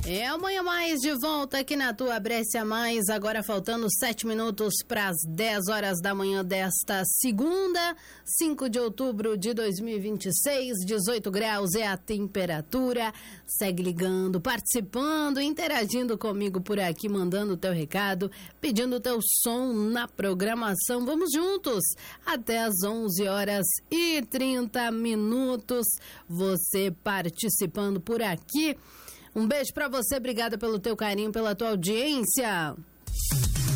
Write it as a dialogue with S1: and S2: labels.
S1: É amanhã mais de volta aqui na tua Brescia Mais, agora faltando 7 minutos para as 10 horas da manhã desta segunda, 5 de outubro de 2026, 18 graus é a temperatura. Segue ligando, participando, interagindo comigo por aqui, mandando o teu recado, pedindo o teu som na programação. Vamos juntos até as 11 horas e 30 minutos, você participando por aqui. Um beijo pra você, obrigada pelo teu carinho, pela tua audiência.